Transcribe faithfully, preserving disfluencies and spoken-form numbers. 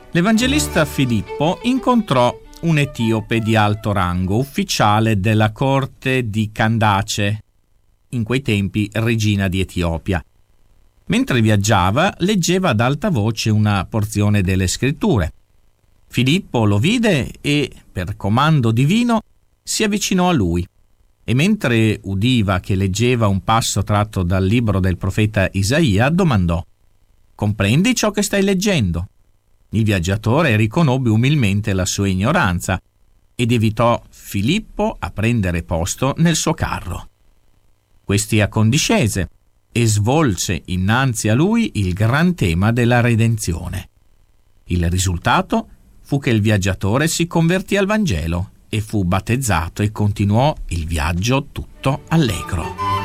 L'evangelista Filippo incontrò un etiope di alto rango, ufficiale della corte di Candace, in quei tempi regina di Etiopia. Mentre viaggiava, leggeva ad alta voce una porzione delle scritture. Filippo lo vide e, per comando divino, si avvicinò a lui. E mentre udiva che leggeva un passo tratto dal libro del profeta Isaia, domandò: «Comprendi ciò che stai leggendo?» Il viaggiatore riconobbe umilmente la sua ignoranza ed invitò Filippo a prendere posto nel suo carro. Questi accondiscese e svolse innanzi a lui il gran tema della redenzione. Il risultato fu che il viaggiatore si convertì al Vangelo e fu battezzato e continuò il viaggio tutto allegro.